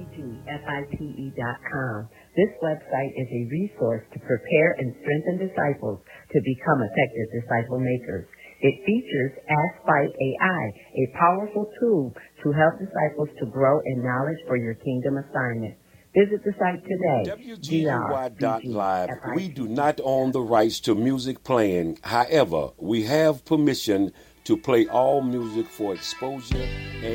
WGFITE.com. This website is a resource to prepare and strengthen disciples to become effective disciple makers. It features Ask Fight AI, a powerful tool to help disciples to grow in knowledge for your kingdom assignment. Visit the site today. WGUY.live. We do not own the rights to music playing. However, we have permission to play all music for exposure and